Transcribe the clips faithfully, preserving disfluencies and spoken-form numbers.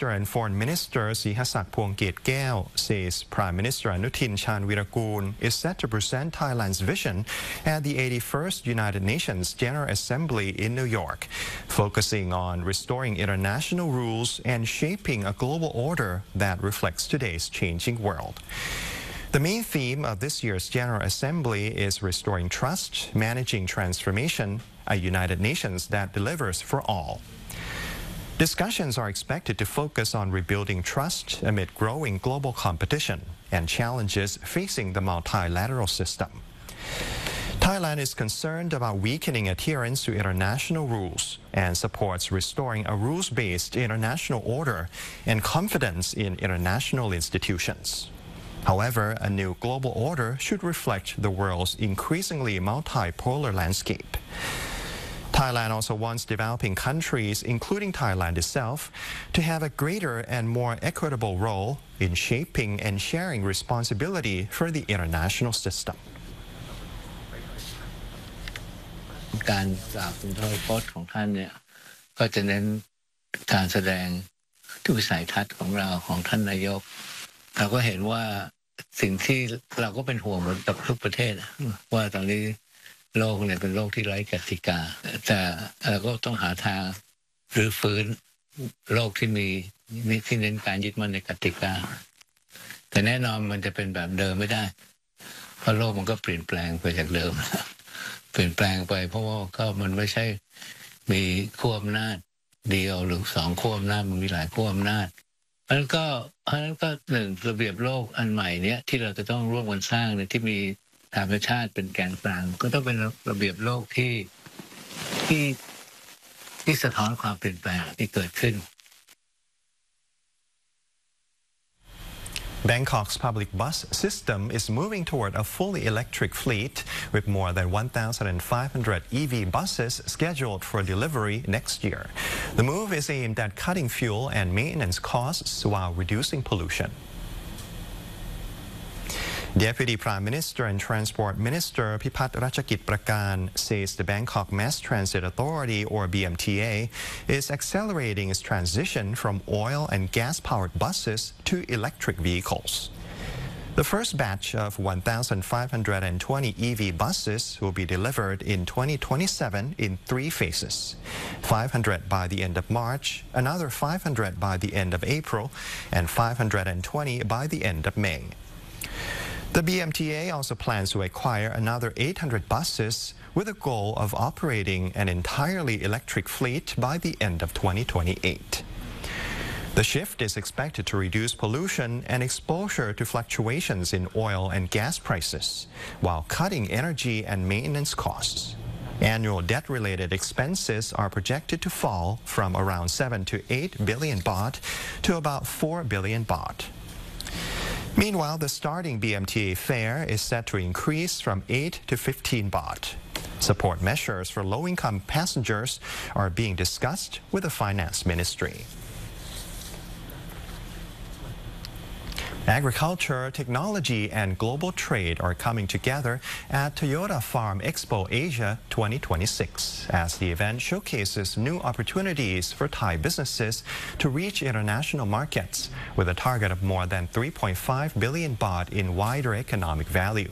Minister and Foreign Minister Sihasak Phuangketkaew says Prime Minister Anutin Charnvirakul is set to present Thailand's vision at the eighty-first United Nations General Assembly in New York, focusing on restoring international rules and shaping a global order that reflects today's changing world. The main theme of this year's General Assembly is restoring trust, managing transformation, a United Nations that delivers for all. Discussions are expected to focus on rebuilding trust amid growing global competition and challenges facing the multilateral system. Thailand is concerned about weakening adherence to international rules and supports restoring a rules-based international order and confidence in international institutions. However, a new global order should reflect the world's increasingly multipolar landscape. Thailand also wants developing countries, including Thailand itself, to have a greater and more equitable role in shaping and sharing responsibility for the international system. การกล่าวสุนทรพจน์ของท่านเนี่ยก็จะเน้นการแสดงวิสัยทัศน์ของเราของท่านนายกเราก็เห็นว่าสิ่งที่เราก็เป็นห่วงเหมือนกับทุกประเทศว่าตอนนี้โลกเนี่ยเป็นโลกที่ไร้กติกาแต่เราก็ต้องหาทางรื้อฟื้นโลกที่มีที่เน้นการยึดมั่นในกติกาแต่แน่นอนมันจะเป็นแบบเดิมไม่ได้เพราะโลกมันก็เปลี่ยนแปลงไปจากเดิมเปลี่ยนแปลงไปเพราะว่าก็มันไม่ใช่มีขั้วอำนาจเดียวหรือสองขั้วอำนาจมันมีหลายขั้วอำนาจเพราะฉะนั้นก็เพราะฉะนั้นก็หนึ่งระเบียบโลกอันใหม่เนี้ยที่เราจะต้องร่วมกันสร้างเนี่ยที่มีธรรมชาติเป็นแกนกลางก็ต้องเป็นระเบียบโลกที่ที่ที่สะท้อนความเปลี่ยนแปลงที่เกิดขึ้น Bangkok's public bus system is moving toward a fully electric fleet with more than one thousand five hundred E V buses scheduled for delivery next year. The move is aimed at cutting fuel and maintenance costs while reducing pollution. Deputy Prime Minister and Transport Minister Pipat Ratchakit Prakan says the Bangkok Mass Transit Authority, or B M T A, is accelerating its transition from oil and gas-powered buses to electric vehicles. The first batch of one thousand five hundred twenty E V buses will be delivered in twenty twenty-seven in three phases, five hundred by the end of March, another five hundred by the end of April, and five hundred twenty by the end of May. The B M T A also plans to acquire another eight hundred buses with a goal of operating an entirely electric fleet by the end of twenty twenty-eight. The shift is expected to reduce pollution and exposure to fluctuations in oil and gas prices, while cutting energy and maintenance costs. Annual debt-related expenses are projected to fall from around seven to eight billion baht to about four billion baht. Meanwhile, the starting B M T A fare is set to increase from eight to fifteen baht. Support measures for low-income passengers are being discussed with the Finance Ministry. Agriculture, technology, and global trade are coming together at Toyota Farm Expo Asia twenty twenty-six as the event showcases new opportunities for Thai businesses to reach international markets with a target of more than three point five billion baht in wider economic value.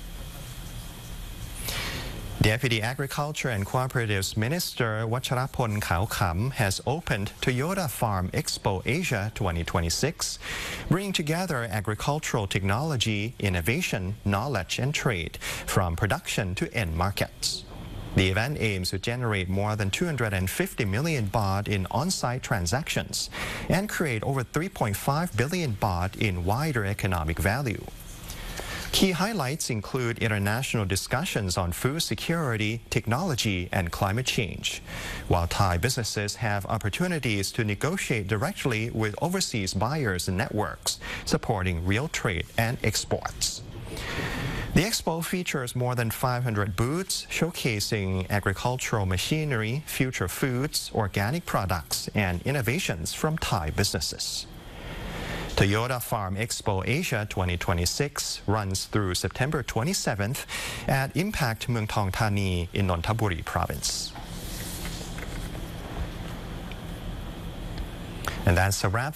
Deputy Agriculture and Cooperatives Minister Wacharapon Khao has opened Toyota Farm Expo Asia twenty twenty-six, bringing together agricultural technology, innovation, knowledge, and trade from production to end markets. The event aims to generate more than two hundred fifty million baht in on-site transactions and create over three point five billion baht in wider economic value. Key highlights include international discussions on food security, technology, and climate change, while Thai businesses have opportunities to negotiate directly with overseas buyers and networks, supporting real trade and exports. The expo features more than five hundred booths showcasing agricultural machinery, future foods, organic products, and innovations from Thai businesses. Toyota Farm Expo Asia twenty twenty-six runs through September twenty-seventh at Impact Mueang Thong Thani in Nonthaburi Province. And that's a wrap.